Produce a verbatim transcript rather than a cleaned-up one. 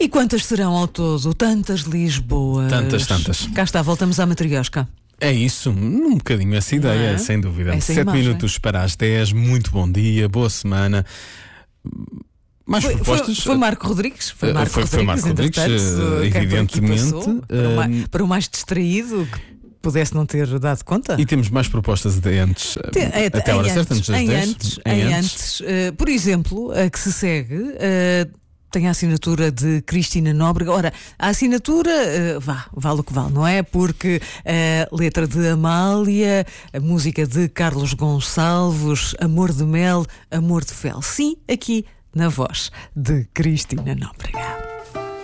E quantas serão ao todo? Tantas Lisboas. Tantas, tantas. Cá está, voltamos à matriosca. É isso, um bocadinho essa ideia, é? sem dúvida. Essa Sete imagem. minutos para as dez, muito bom dia, boa semana. Mais Foi, propostas? foi, foi Marco Rodrigues. Foi Marco Foi- foi Rodrigues, Marco Rodrigues, entretanto, eh, quem por aqui evidentemente, passou, para, o mais, eh, para o mais distraído que pudesse não ter dado conta. E temos mais propostas de antes, Te- é, até a hora em certa, antes, antes das em dez. antes, em antes. Uh, por exemplo, a que se segue uh, tem a assinatura de Cristina Nóbrega. Ora, a assinatura, uh, vá, vale o que vale, não é? Porque a letra de Amália, a música de Carlos Gonçalves, Amor de Mel, Amor de Fel. Sim, aqui na voz de Cristina Nóbrega.